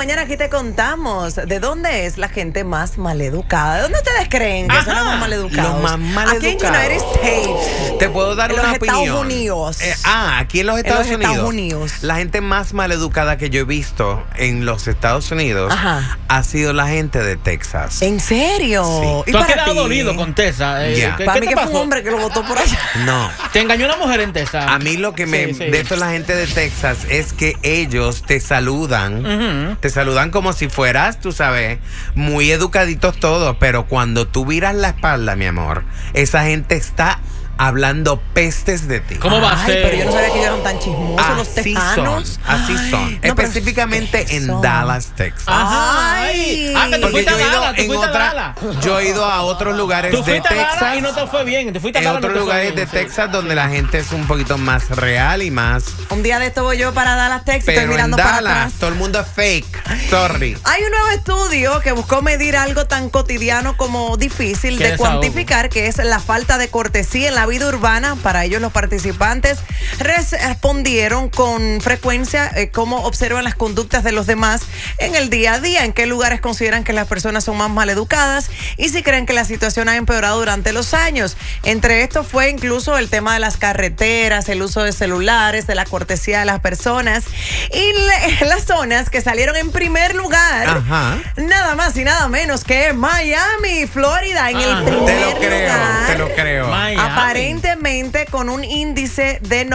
mañana aquí te contamos de dónde es la gente más maleducada. ¿De dónde ustedes creen que son los más maleducados? Los más maleducados. Aquí en United States. Te puedo dar una opinión. En los Estados Unidos. Aquí en los Estados Unidos. La gente más maleducada que yo he visto en los Estados Unidos ha sido la gente de Texas. ¿En serio? Sí. ¿Tú has quedado dolido con Texas? Para mí que fue un hombre que lo votó por allá. No. ¿Te engañó una mujer en Texas? A mí lo que de esto la gente de Texas es que ellos te saludan. Te saludan como si fueras, tú sabes, muy educaditos todos, pero cuando tú viras la espalda, mi amor, esa gente está hablando pestes de ti. ¿Cómo va a ser? Pero yo no sabía que ellos eran tan chismosos los tejanos. Así son. No, específicamente en Dallas, Texas. Ay. Que tú fuiste a Dallas. Yo he ido a otros lugares de Texas y no te fue bien. Te fuiste a Dallas. En otros lugares de Texas donde la gente es un poquito más real y más. Un día de esto voy yo para Dallas, Texas. Pero estoy mirando en Dallas, para atrás. todo el mundo es fake. Sorry. Hay un nuevo estudio que buscó medir algo tan cotidiano como difícil de cuantificar, que es la falta de cortesía en la vida urbana. Para ellos, los participantes respondieron con frecuencia cómo observan las conductas de los demás en el día a día, en qué lugares consideran que las personas son más maleducadas y si creen que la situación ha empeorado durante los años. Entre estos fue incluso el tema de las carreteras, el uso de celulares, de la cortesía de las personas y las zonas que salieron en primer lugar, nada más y nada menos que Miami, Florida, en el primer lugar. Te lo creo. Aparentemente con un índice de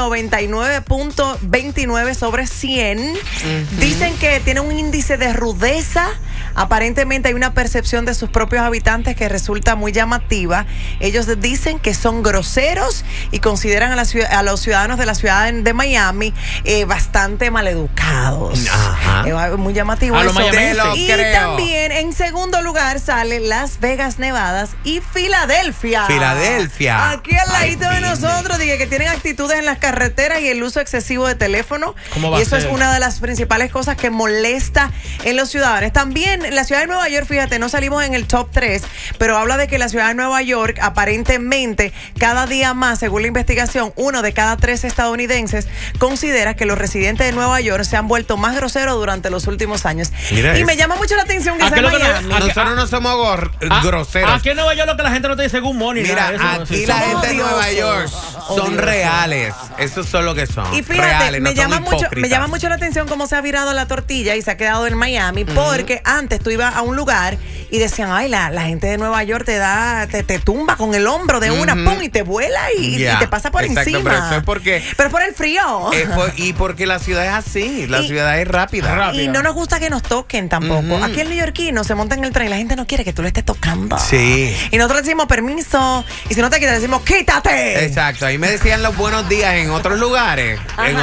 99.29 sobre 100. Dicen que tiene un índice de rudeza. Aparentemente hay una percepción de sus propios habitantes que resulta muy llamativa. Ellos dicen que son groseros y consideran a los ciudadanos de la ciudad de Miami bastante maleducados. Muy llamativo eso. Y también en segundo lugar sale Las Vegas, Nevada y Filadelfia. Aquí al ladito de nosotros, dije que tienen actitudes en las carreteras y el uso excesivo de teléfono. Y eso es una de las principales cosas que molesta en los ciudadanos. También la ciudad de Nueva York, fíjate, no salimos en el top 3, pero habla de que la ciudad de Nueva York aparentemente cada día más, según la investigación, 1 de cada 3 estadounidenses considera que los residentes de Nueva York se han vuelto más groseros durante los últimos años. Y me llama mucho la atención que sea Miami. Nosotros no somos groseros. Aquí en Nueva York lo que la gente no te dice good morning. Mira, aquí la gente de Nueva York son reales. Esos son lo que son. Y fíjate, me llama mucho la atención cómo se ha virado la tortilla y se ha quedado en Miami, porque antes tú ibas a un lugar y decían, ay, la gente de Nueva York te tumba con el hombro de una, pum, y te vuela y te pasa por encima. Pero eso es porque... Pero es por el frío. Y porque la ciudad es así, la ciudad es rápida. Y no nos gusta que nos toquen tampoco. Aquí el neoyorquino se monta en el tren y la gente no quiere que tú le estés tocando. Sí. Y nosotros decimos permiso, y si no te quitas decimos quítate. Exacto, ahí me decían los buenos días en otros lugares.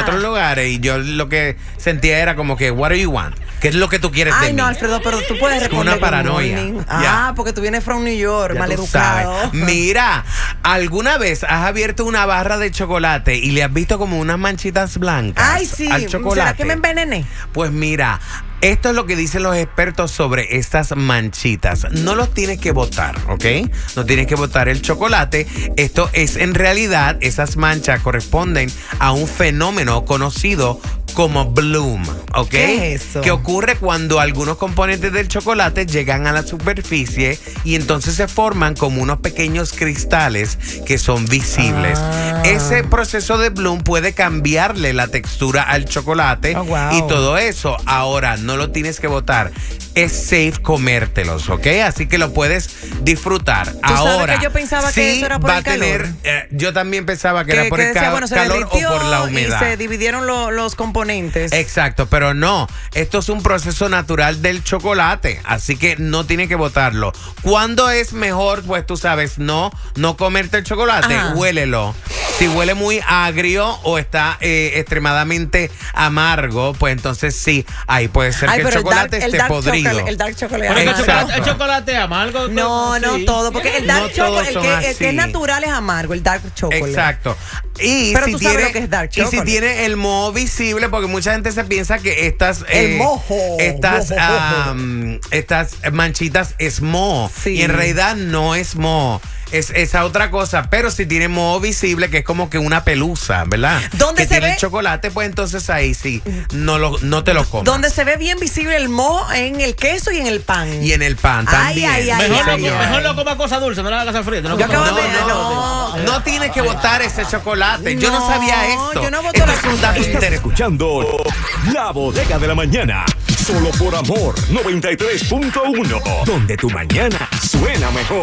Y yo lo que sentía era como que, what do you want? ¿Qué es lo que tú quieres de mí? Ay, no, Alfredo, pero tú puedes responder. Una paranoia. Porque tú vienes from New York, maleducado. Mira, ¿alguna vez has abierto una barra de chocolate y le has visto como unas manchitas blancas al chocolate? ¿Será que me envenené? Pues mira, esto es lo que dicen los expertos sobre estas manchitas. No los tienes que botar, ¿ok? No tienes que botar el chocolate. Esto es, en realidad, esas manchas corresponden a un fenómeno conocido como bloom, ¿ok? ¿Qué es eso? Que ocurre cuando algunos componentes del chocolate llegan a la superficie y entonces se forman como unos pequeños cristales que son visibles. Ese proceso de bloom puede cambiarle la textura al chocolate y todo eso. Ahora, no lo tienes que botar. Es safe comértelos, ¿ok? Así que lo puedes disfrutar. Ahora, que yo pensaba que eso era por el calor. Yo también pensaba que era por el calor o por la humedad. Y se dividieron los componentes. Exacto, pero no. Esto es un proceso natural del chocolate, así que no tienes que botarlo. ¿Cuándo es mejor? Pues tú sabes, no comerte el chocolate. Huélelo. Si huele muy agrio o está extremadamente amargo, pues entonces sí, ahí puede ser que el chocolate esté podrido. El dark chocolate. ¿El chocolate amargo? No, todo. Porque el dark chocolate, el que es natural es amargo, el dark chocolate. Exacto. Pero tú sabes lo que es dark chocolate. Y si tiene el moho visible, porque mucha gente se piensa que estas manchitas es moho. Y en realidad no es moho. es esa otra cosa. Pero si tiene moho visible, que es como que una pelusa, ¿verdad? ¿Dónde que se tiene ve? el chocolate, pues entonces ahí sí, no te lo comas. Donde se ve bien visible el moho en el queso y en el pan. Y en el pan también. Mejor no coma cosas dulces, no le hagas al frito. No tienes que botar ese chocolate. Yo no sabía esto. Yo no boto la fruta. Estás escuchando La Bodega de la Mañana, solo por Amor 93.1, donde tu mañana suena mejor.